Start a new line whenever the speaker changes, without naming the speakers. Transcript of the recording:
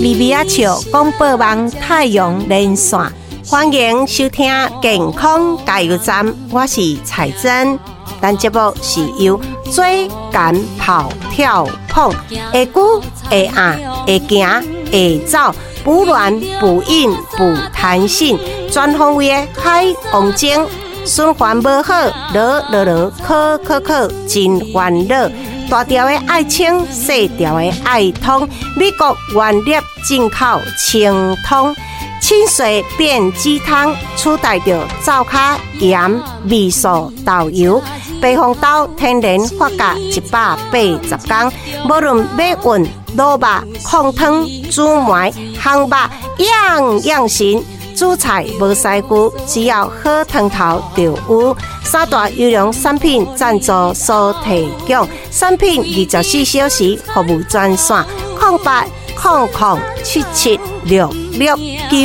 咪咪啊笑广播网太阳连线，欢迎收听健康加油站，我是彩珍。咱节目是由追赶跑跳碰，会久会硬会行会走，不乱不硬不弹性，全方位的海王精，循环无好，考，真烦恼。大条的爱清，细条的爱通，美国原粒进口清通，清水变鸡汤，取代着灶卡盐、味素、豆油。白红豆天然发酵180天，无论买运、卤肉、控汤、煮糜、烘肉，样样行。煮菜无师傅，只要好汤头就有。三大优良产品赞助所提供，产品24小时服务专线：0800776669。